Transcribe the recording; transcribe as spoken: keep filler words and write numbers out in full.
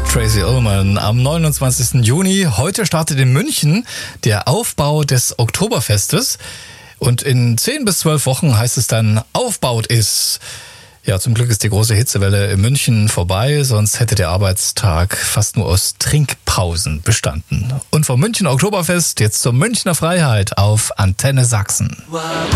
Tracey Ullman am neunundzwanzigsten Juni. Heute startet in München der Aufbau des Oktoberfestes. Und in zehn bis zwölf Wochen heißt es dann Aufbaut ist. Ja, zum Glück ist die große Hitzewelle in München vorbei, sonst hätte der Arbeitstag fast nur aus Trinkpausen bestanden. Und vom München Oktoberfest jetzt zur Münchner Freiheit auf Antenne Sachsen.